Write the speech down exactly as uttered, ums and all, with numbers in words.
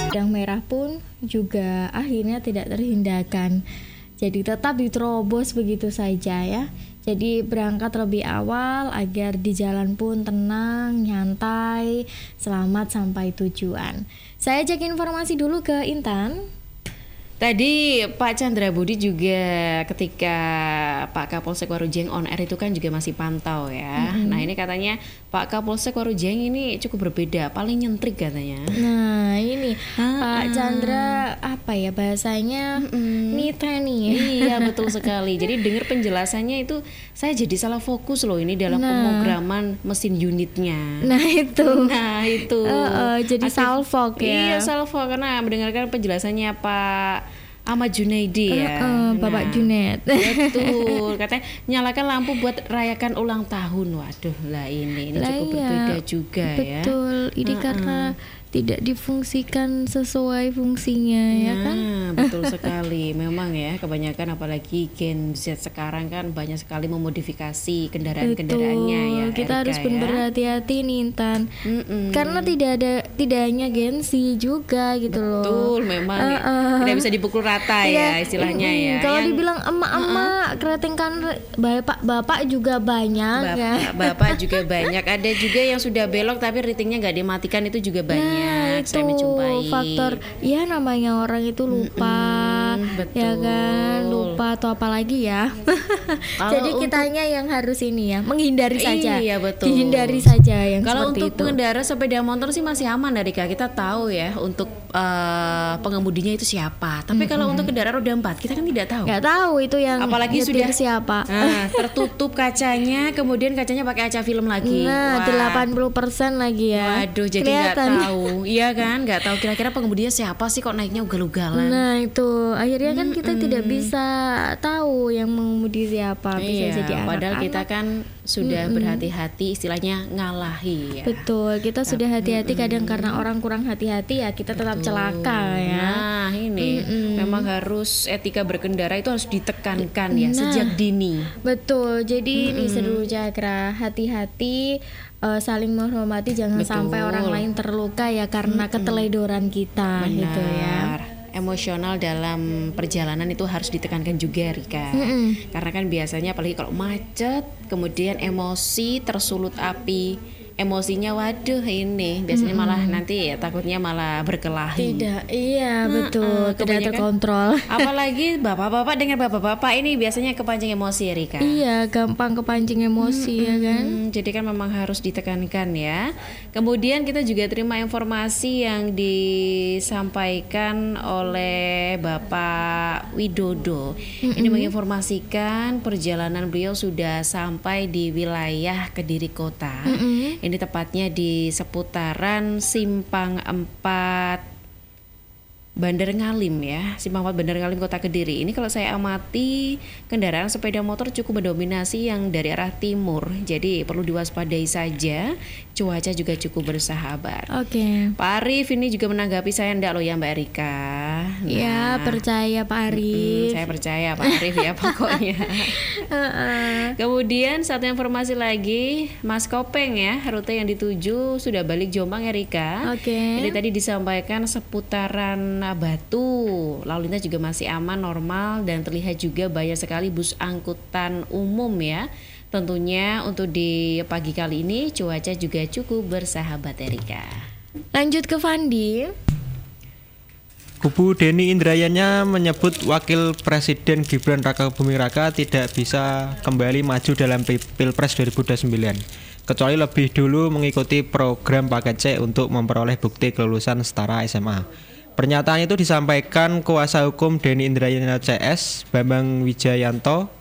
Yang merah pun juga akhirnya tidak terhindarkan. Jadi tetap diterobos begitu saja ya. Jadi berangkat lebih awal agar di jalan pun tenang, nyantai, selamat sampai tujuan. Saya cek informasi dulu ke Intan. Tadi Pak Chandra Budi juga ketika Pak Kapolsek Warujeng on air itu kan juga masih pantau ya. Mm-hmm. Nah ini katanya Pak Kapolsek Warujeng ini cukup berbeda, paling nyentrik katanya. Nah ini ah, Pak Chandra apa ya bahasanya mm-hmm. mitra nih. Iya betul sekali. Jadi dengar penjelasannya itu saya jadi salah fokus loh ini dalam nah. pemrograman mesin unitnya. Nah itu. Nah itu. Uh, uh, jadi Aktif, salfok ya. Iya salfok karena mendengarkan penjelasannya Pak Ahmad Junaidi ya, uh, uh, Bapak nah, Junaid. Betul, katanya nyalakan lampu buat rayakan ulang tahun. Waduh, lah ini, ini lah cukup iya, berbeda juga betul. ya. Betul, ini uh-uh. karena tidak difungsikan sesuai fungsinya nah, ya kan? Betul sekali, memang ya kebanyakan apalagi Gen Z sekarang kan banyak sekali memodifikasi kendaraan-kendaraannya ya. Kita Erika, harus ya? berhati-hati nih Intan, Mm-mm. karena tidak ada tidak hanya Gen Z juga gitu betul, loh. Betul, memang uh, uh. tidak bisa dipukul rata ya, ya istilahnya mm, ya. Kalau yang, dibilang emak-emak, uh-uh. kreteng kan bapak-bapak juga banyak. Bapak, ya. bapak juga banyak. Ada juga yang sudah belok tapi ratingnya nggak dimatikan itu juga banyak. Nah, itu saya faktor ya namanya orang itu lupa, mm-hmm, betul. ya kan lupa atau apa lagi ya. Jadi untuk, kitanya yang harus ini ya menghindari saja. Iya betul. Dihindari saja yang kalau seperti untuk itu. pengendara sepeda motor sih masih aman Erika. Kita tahu ya untuk uh, pengemudinya itu siapa. Tapi mm-hmm. kalau untuk kendaraan roda empat kita kan tidak tahu. Nggak tahu itu yang apalagi sudah siapa. Nah, tertutup kacanya, kemudian kacanya pakai kaca film lagi. Nah, Wah. delapan puluh persen lagi ya. Waduh, jadi nggak tahu. Iya kan, nggak tahu kira-kira pengemudinya siapa sih kok naiknya ugal-ugalan. Nah itu akhirnya kan kita mm-hmm. tidak bisa tahu yang mengemudi siapa. Bisa iya, jadi anak-anak. Padahal kita kan sudah mm-hmm. berhati-hati, istilahnya ngalahi ya. Betul, kita sudah hati-hati mm-hmm. kadang karena orang kurang hati-hati ya kita tetap Betul. celaka ya. Nah ini mm-hmm. memang harus etika berkendara itu harus ditekankan ya nah, sejak dini. Betul, jadi mm-hmm. di seluruh Jagra hati-hati. Uh, saling menghormati, jangan Betul. sampai orang lain terluka ya karena mm-hmm. keteledoran kita. Benar. Gitu ya. Emosional dalam perjalanan itu harus ditekankan juga Rika. Mm-hmm. Karena kan biasanya apalagi kalau macet, kemudian emosi tersulut api. Emosinya waduh ini biasanya mm-hmm. malah nanti ya takutnya malah berkelahi. Tidak, iya hmm, betul, hmm, tidak terkontrol. Apalagi bapak-bapak dengan bapak-bapak ini biasanya kepancing emosi ya Rika. Iya, gampang kepancing emosi hmm, ya kan. Hmm, jadi kan memang harus ditekankan ya. Kemudian kita juga terima informasi yang disampaikan oleh Bapak Widodo. Mm-hmm. Ini menginformasikan perjalanan beliau sudah sampai di wilayah Kediri Kota. Mm-hmm. Ini tepatnya di seputaran Simpang empat Bandar Ngalim ya, Simpang empat Bandar Ngalim Kota Kediri. Ini kalau saya amati kendaraan sepeda motor cukup mendominasi yang dari arah timur. Jadi perlu diwaspadai saja. Cuaca juga cukup bersahabat. Oke. Okay. Pak Arif ini juga menanggapi saya enggak loh ya Mbak Erika. Nah, ya percaya Pak Arif. Mm, saya percaya Pak Arif ya pokoknya. uh-uh. Kemudian satu informasi lagi, Mas Kopeng ya, rute yang dituju sudah balik Jombang Erika. Oke. Okay. Jadi tadi disampaikan seputaran Batu, lalu lintas juga masih aman normal dan terlihat juga banyak sekali bus angkutan umum ya. Tentunya untuk di pagi kali ini cuaca juga cukup bersahabat Erika. Lanjut ke Fandi. Kubu Denny Indrayana menyebut Wakil Presiden Gibran Raka Buming Raka tidak bisa kembali maju dalam Pilpres dua ribu dua puluh sembilan kecuali lebih dulu mengikuti program paket C untuk memperoleh bukti kelulusan setara S M A. Pernyataan itu disampaikan kuasa hukum Denny Indrayana C S Bambang Wijayanto